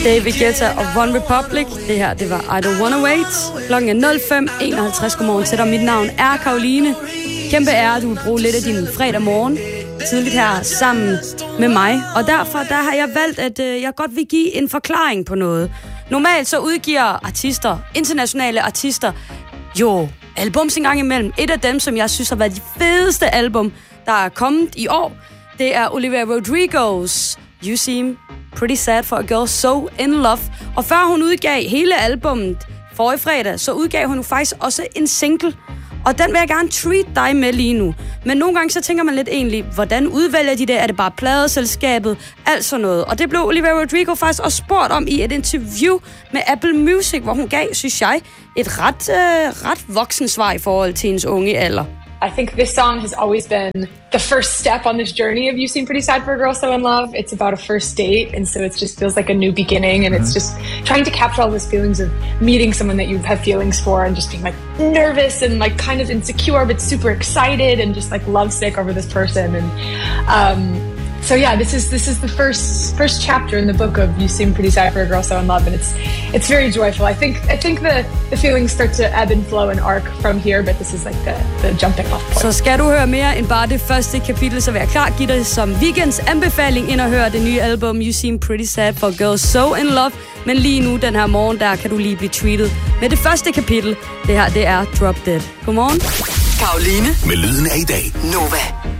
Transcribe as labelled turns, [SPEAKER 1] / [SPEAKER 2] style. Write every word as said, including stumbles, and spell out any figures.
[SPEAKER 1] David Guetta og One Republic. Det her, det var I Don't Wanna Wait. Klokken er nul fem enoghalvtreds. Godmorgen til dig. Mit navn er Karoline. Kæmpe ære, at du vil bruge lidt af din fredag morgen tidligt her sammen med mig. Og derfor der har jeg valgt, at øh, jeg godt vil give en forklaring på noget. Normalt så udgiver artister, internationale artister, jo, albums en gang imellem. Et af dem, som jeg synes har været de fedeste album, der er kommet i år, det er Olivia Rodrigo's You Seem Pretty Sad for a Girl So In Love. Og før hun udgav hele albummet forrige fredag, så udgav hun faktisk også en single. Og den vil jeg gerne treat dig med lige nu. Men nogle gange så tænker man lidt egentlig, hvordan udvælger de det? Er det bare pladeselskabet? Alt sådan noget. Og det blev Olivia Rodrigo faktisk også spurgt om i et interview med Apple Music, hvor hun gav, synes jeg, et ret, øh, ret voksen svar i forhold til hendes unge alder.
[SPEAKER 2] I think this song has always been the first step on this journey of You Seem Pretty Sad for a Girl So In Love. It's about a first date, and so it just feels like a new beginning, and it's just trying to capture all those feelings of meeting someone that you have feelings for and just being like nervous and like kind of insecure but super excited and just like lovesick over this person. And um, so yeah, this is this is the first first chapter in the book of You Seem Pretty Sad for a Girl So In Love, and it's it's very joyful. I think I think the the feelings start to ebb and flow and arc from here, but this is like the the jumping off point.
[SPEAKER 1] Så skal du høre mere end bare det første kapitel, så vil jeg klart give dig som weekends anbefaling ind og høre det nye album You Seem Pretty Sad for a Girl So In Love. Men lige nu den her morgen, der kan du lige blive treated med det første kapitel. Det her, det er Drop Dead. Godmorgen.
[SPEAKER 3] Karoline med lyden af i dag. Nova.